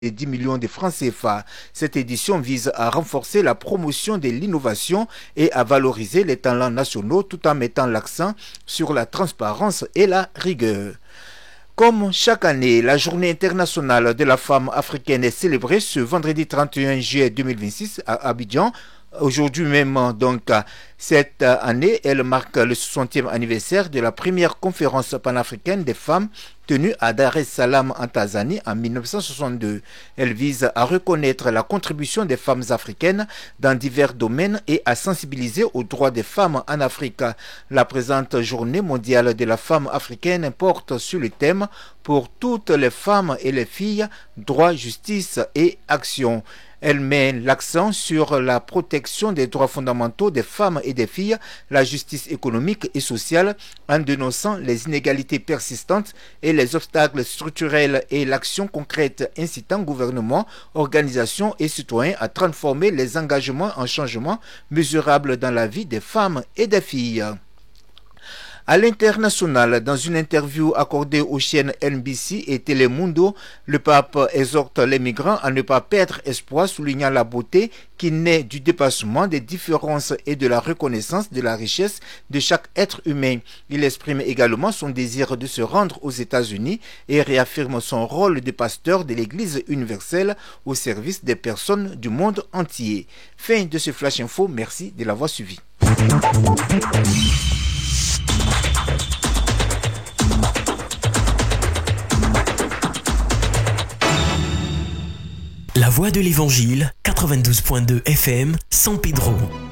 et 10 millions de francs CFA. Cette édition vise à renforcer la promotion de l'innovation et à valoriser les talents nationaux tout en mettant l'accent sur la transparence et la rigueur. Comme chaque année, la Journée internationale de la femme africaine est célébrée ce vendredi 31 juillet 2026 à Abidjan. Aujourd'hui même, donc, cette année, elle marque le 60e anniversaire de la première conférence panafricaine des femmes tenue à Dar es Salaam en Tanzanie en 1962. Elle vise à reconnaître la contribution des femmes africaines dans divers domaines et à sensibiliser aux droits des femmes en Afrique. La présente journée mondiale de la femme africaine porte sur le thème pour toutes les femmes et les filles, droit, justice et action. Elle met l'accent sur la protection des droits fondamentaux des femmes et des filles, la justice économique et sociale, en dénonçant les inégalités persistantes et les obstacles structurels et l'action concrète incitant gouvernements, organisations et citoyens à transformer les engagements en changements mesurables dans la vie des femmes et des filles. À l'international, dans une interview accordée aux chaînes NBC et Telemundo, le pape exhorte les migrants à ne pas perdre espoir, soulignant la beauté qui naît du dépassement des différences et de la reconnaissance de la richesse de chaque être humain. Il exprime également son désir de se rendre aux États-Unis et réaffirme son rôle de pasteur de l'Église universelle au service des personnes du monde entier. Fin de ce Flash Info, merci de l'avoir suivi. La voix de l'Évangile, 92.2 FM, San Pedro.